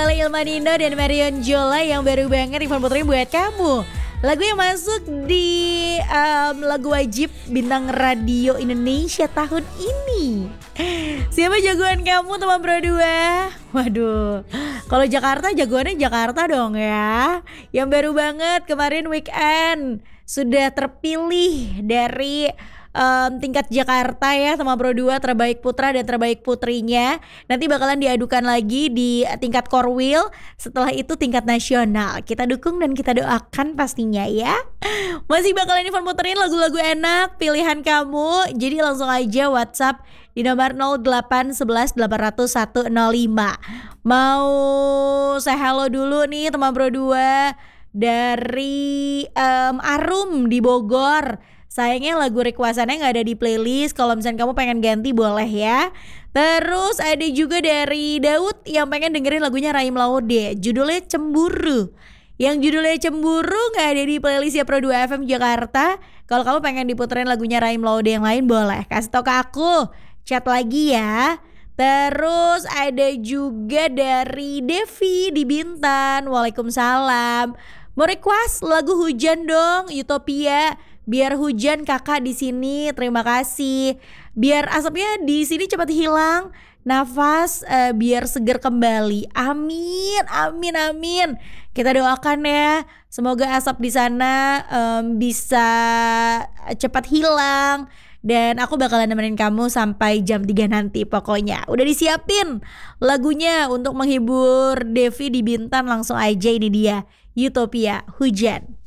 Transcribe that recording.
oleh Ilmanino dan Marion Jola yang baru banget Ivan Putri buat kamu. Lagu yang masuk di lagu wajib bintang radio Indonesia tahun ini. Siapa jagoan kamu teman Pro 2? Waduh, kalau Jakarta jagoannya Jakarta dong ya. Yang baru banget kemarin weekend sudah terpilih dari tingkat Jakarta ya, sama Pro 2 terbaik putra dan terbaik putrinya. Nanti bakalan diadukan lagi di tingkat Korwil. Setelah itu tingkat nasional. Kita dukung dan kita doakan pastinya ya. Masih bakalan Ivan puterin lagu-lagu enak pilihan kamu. Jadi langsung aja WhatsApp di nomor 0811 800 105. Mau say hello dulu nih teman Pro 2 dari Arum di Bogor. Sayangnya lagu requestannya gak ada di playlist. Kalau misalnya kamu pengen ganti boleh ya. Terus ada juga dari Daud yang pengen dengerin lagunya Raim Laude, judulnya Cemburu. Yang judulnya Cemburu gak ada di playlist ya Pro 2 FM Jakarta. Kalau kamu pengen diputerin lagunya Raim Laude yang lain boleh, kasih tau ke aku, chat lagi ya. Terus ada juga dari Devi di Bintan. Waalaikumsalam. Mau request lagu Hujan dong, Utopia. Biar hujan kakak di sini, terima kasih. Biar asapnya di sini cepat hilang, nafas biar seger kembali. Amin, amin, amin. Kita doakan ya, semoga asap di sana bisa cepat hilang. Dan aku bakalan nemenin kamu sampai jam 3 nanti pokoknya. Udah disiapin lagunya untuk menghibur Devi di Bintan, langsung aja ini dia, Utopia, Hujan.